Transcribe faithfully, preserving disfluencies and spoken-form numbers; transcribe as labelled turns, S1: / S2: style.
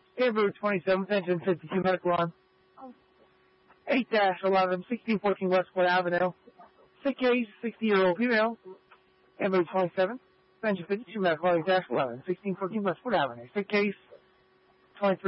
S1: February twenty-seventh, engine fifty-two, medical line. eight dash eleven, sixteen fourteen Westport Avenue. Sick case, sixty-year-old female. February twenty-seventh, engine fifty-two, medical line, eight dash eleven, sixteen fourteen Westport Avenue. Sick case, twenty-three.